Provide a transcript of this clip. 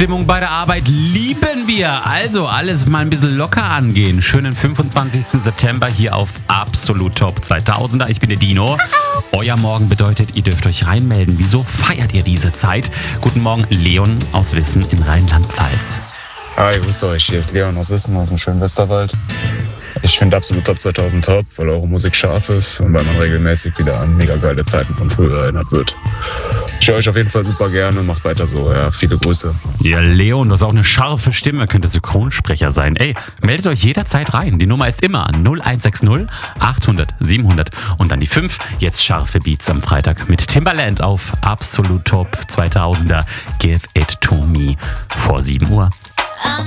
Stimmung bei der Arbeit lieben wir. Also alles mal ein bisschen locker angehen. Schönen 25. September hier auf Absolut Top 2000er. Ich bin der Dino. Euer Morgen bedeutet, ihr dürft euch reinmelden. Wieso feiert ihr diese Zeit? Guten Morgen, Leon aus Wissen in Rheinland-Pfalz. Hi, grüßt euch. Hier ist Leon aus Wissen, aus dem schönen Westerwald. Ich finde Absolut Top 2000 top, weil eure Musik scharf ist und weil man regelmäßig wieder an mega geile Zeiten von früher erinnert wird. Ich höre euch auf jeden Fall super gerne, macht weiter so. Ja, viele Grüße. Ja, Leon, du hast auch eine scharfe Stimme, könnte Synchronsprecher sein. Ey, meldet euch jederzeit rein. Die Nummer ist immer 0160 800 700 und dann die 5. Jetzt scharfe Beats am Freitag mit Timbaland auf Absolut Top 2000er. Give it to me vor 7 Uhr.